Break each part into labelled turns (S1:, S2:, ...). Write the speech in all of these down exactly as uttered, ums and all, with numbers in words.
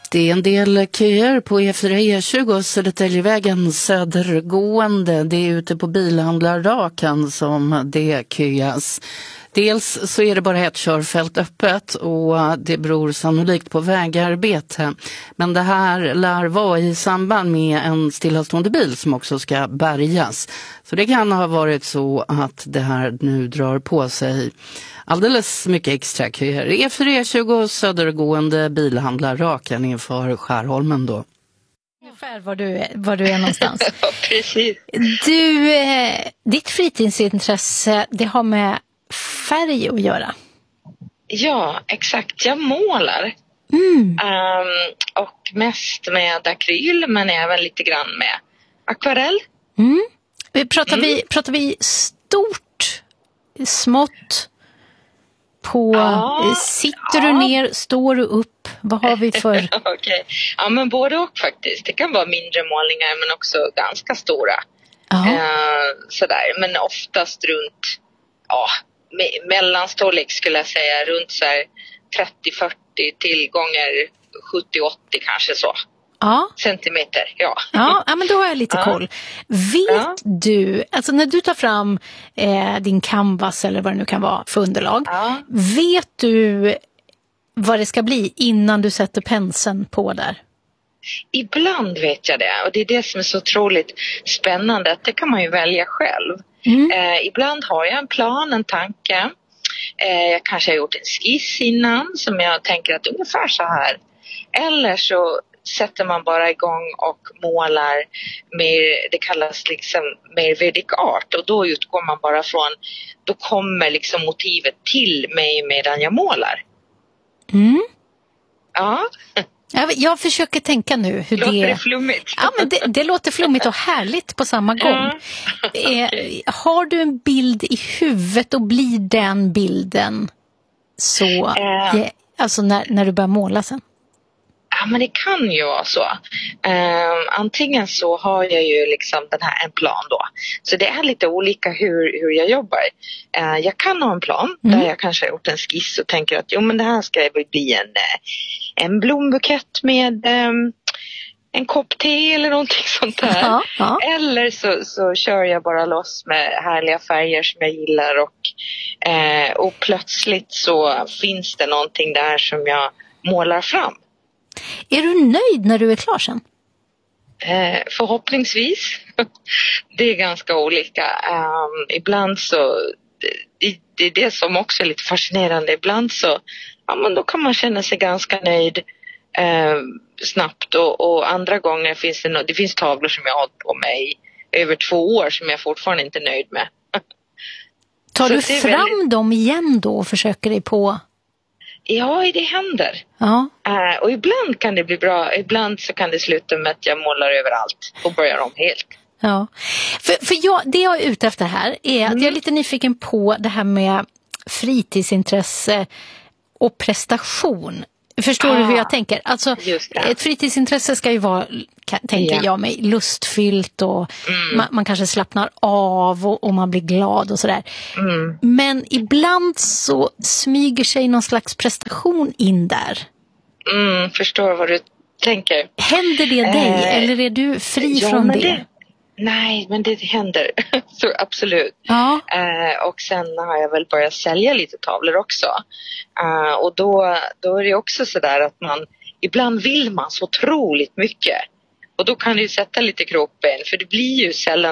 S1: Det är en del köer på E fyra E tjugo Södertäljevägen södergående. Det är ute på bilhandlarrakan som det köas. Dels så är det bara ett körfält öppet och det beror sannolikt på vägarbete. Men det här lär vara i samband med en stillastående bil som också ska bärgas. Så det kan ha varit så att det här nu drar på sig alldeles mycket extra köer. E fyra E tjugo södergående bilhandlarrakan inför Skärholmen då.
S2: Ungefär var du är, var du är någonstans.
S3: Ja, precis.
S2: Du, eh, ditt fritidsintresse, det har med färg att göra.
S3: Ja, exakt. Jag målar.
S2: Mm.
S3: Um, och mest med akryl, men även lite grann med akvarell.
S2: Mm. Pratar,
S3: Mm.
S2: vi, pratar vi stort, smått? På,
S3: Ja,
S2: sitter
S3: ja.
S2: du ner, står du upp? Vad har vi för...
S3: Okej. Okay. Ja, men både och faktiskt. Det kan vara mindre målningar men också ganska stora. Uh, sådär. Men oftast runt ja, me- mellanstorlek skulle jag säga. Runt så här trettio fyrtio till gånger sjuttio åttio kanske så.
S2: Ja.
S3: Centimeter, ja.
S2: Ja, ja, men då har jag lite
S3: ja.
S2: koll. Vet
S3: ja.
S2: du, alltså när du tar fram eh, din canvas eller vad det nu kan vara för underlag.
S3: Ja.
S2: Vet du vad det ska bli innan du sätter penseln på där?
S3: Ibland vet jag det, och det är det som är så otroligt spännande, att det kan man ju välja själv.
S2: Mm.
S3: Eh, ibland har jag en plan, en tanke. Eh, jag kanske har gjort en skiss innan som jag tänker att ungefär så här. Eller så sätter man bara igång och målar mer, det kallas liksom mer Vedic art, och då utgår man bara från, då kommer liksom motivet till mig medan jag målar.
S2: Mm.
S3: Ja.
S2: Jag, jag försöker tänka nu hur
S3: låter
S2: det...
S3: det flummigt?
S2: Ja, men det, det låter flummigt och härligt på samma gång.
S3: Ja. Okay.
S2: Eh, har du en bild i huvudet och blir den bilden så...
S3: Uh.
S2: Eh, alltså när, när du börjar måla sen?
S3: Ja, men det kan ju vara så. Uh, antingen så har jag ju liksom den här en plan då. Så det är lite olika hur, hur jag jobbar. Uh, jag kan ha en plan mm. där jag kanske har gjort en skiss och tänker att jo, men det här ska bli en, en blombukett med um, en kopp te eller någonting sånt där.
S2: Ja, ja.
S3: Eller så, så kör jag bara loss med härliga färger som jag gillar och, uh, och plötsligt så finns det någonting där som jag målar fram.
S2: Är du nöjd när du är klar sen?
S3: Eh, förhoppningsvis. Det är ganska olika. Um, ibland så, det, det är det som också är lite fascinerande. Ibland så, ja men då kan man känna sig ganska nöjd eh, snabbt. Och, och andra gånger finns det, no- det finns tavlor som jag har hållit på med i över två år som jag fortfarande inte är nöjd med.
S2: Tar
S3: så
S2: du fram väldigt... dem igen då och försöker dig på?
S3: Ja, det händer.
S2: Ja.
S3: Uh, och ibland kan det bli bra. Ibland så kan det sluta med att jag målar överallt och börjar om helt.
S2: Ja, för, för jag, det jag är ute efter här är att mm. jag är lite nyfiken på det här med fritidsintresse och prestation. Förstår ah, du hur jag tänker? Alltså, ett fritidsintresse ska ju vara, tänker yeah. jag mig, lustfyllt och mm. man, man kanske slappnar av och, och man blir glad och sådär.
S3: Mm.
S2: Men ibland så smyger sig någon slags prestation in där.
S3: Mm, förstår vad du tänker.
S2: Händer det dig eh, eller är du fri
S3: ja,
S2: från det?
S3: det? Nej, men det händer. Så absolut.
S2: Ja.
S3: Uh, och sen har jag väl börjat sälja lite tavlor också. Uh, och då, då är det också sådär att man, ibland vill man så otroligt mycket. Och då kan det ju sätta lite kroppen. För det blir ju sällan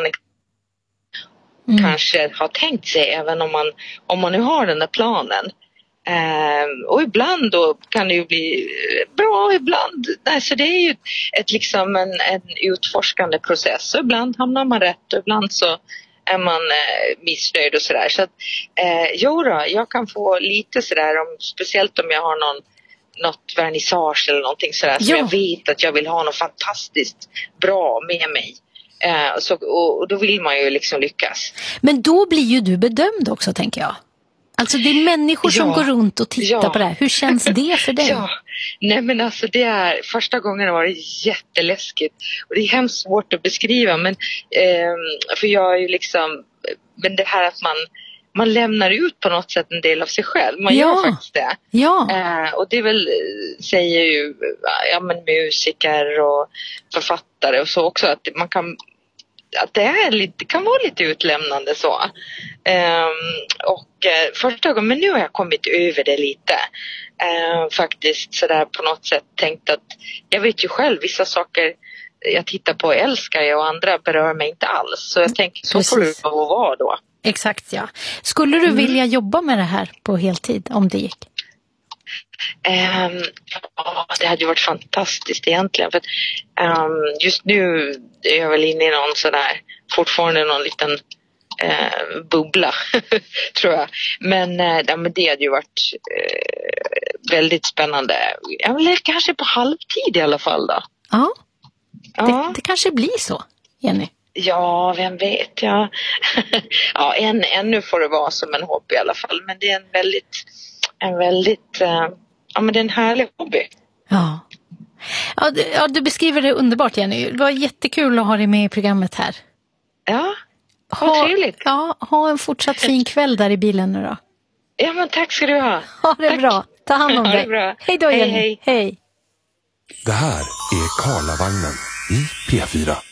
S3: mm. kanske har tänkt sig, även om man, om man nu har den där planen. Um, och ibland då kan det ju bli bra, ibland nej, så det är ju ett, liksom en, en utforskande process, och ibland hamnar man rätt och ibland så är man eh, missnöjd och sådär, så att eh, jo då, jag kan få lite sådär, om, speciellt om jag har någon något vernissage eller någonting sådär som jag vet att jag vill ha något fantastiskt bra med mig. Eh, så, och, och då vill man ju liksom lyckas.
S2: Men då blir ju du bedömd också, tänker jag. Alltså det är människor som
S3: ja,
S2: går runt och tittar
S3: ja.
S2: på det här. Hur känns det för dig?
S3: Ja, nej men alltså det är, första gången var det jätteläskigt. Och det är hemskt svårt att beskriva. Men, eh, för jag är ju liksom, men det här att man, man lämnar ut på något sätt en del av sig själv. Man
S2: ja.
S3: gör faktiskt det.
S2: Ja.
S3: Eh, och det är väl, säger ju ja, men musiker och författare och så också, att man kan, att det är lite, kan vara lite utlämnande så. Eh, och eh, första gången, men nu har jag kommit över det lite. Eh, faktiskt sådär på något sätt tänkt att jag vet ju själv vissa saker jag tittar på och älskar jag och andra berör mig inte alls. Så jag tänker, så
S2: Precis.
S3: får det vara då.
S2: Exakt, ja. Skulle du
S3: Mm.
S2: vilja jobba med det här på heltid om det gick?
S3: Um, ja, det hade ju varit fantastiskt egentligen. För att, um, just nu är jag väl inne i någon sådär, fortfarande någon liten uh, bubbla, tror jag. Men, uh, ja, men det hade ju varit uh, väldigt spännande. Eller kanske på halvtid i alla fall då.
S2: Ja,
S3: Ja.
S2: det, det kanske blir så, Jenny.
S3: Ja, vem vet jag. Ja, än, ännu får det vara som en hobby i alla fall. Men det är en väldigt, en väldigt, uh, ja men det är en härlig hobby.
S2: Ja. Ja, du, ja, du beskriver det underbart, Jenny. Det var jättekul att ha dig med i programmet här.
S3: Ja, vad
S2: Ha,
S3: trevligt.
S2: ja, ha en fortsatt fin kväll där i bilen nu då.
S3: Ja, men tack ska du ha.
S2: Ha det
S3: Tack.
S2: bra. Ta hand om
S3: Ha
S2: dig.
S3: det bra.
S2: Hej då,
S3: Hej,
S2: Jenny.
S3: hej.
S2: Hej.
S4: Det här är Karlavagnen i P fyra.